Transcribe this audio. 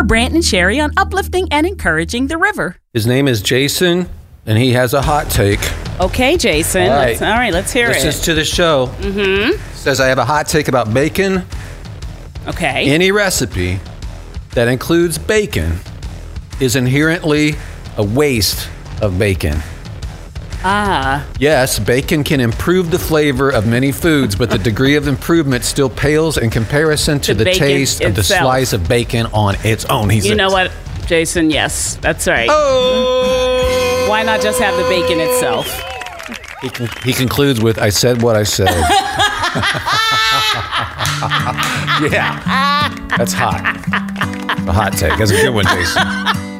for Brant and Sherry on uplifting and encouraging the river. His name is Jason, and he has a hot take. Okay, Jason. All right. Let's hear it. Listens to the show. Says, I have a hot take about bacon. Okay. Any recipe that includes bacon is inherently a waste of bacon. Yes, bacon can improve the flavor of many foods, but the degree of improvement still pales in comparison to the taste of the slice of bacon on its own. You know what, Jason? Yes, that's right. Oh! Why not just have the bacon itself? He concludes with, I said what I said. Yeah. That's hot. A hot take. That's a good one, Jason.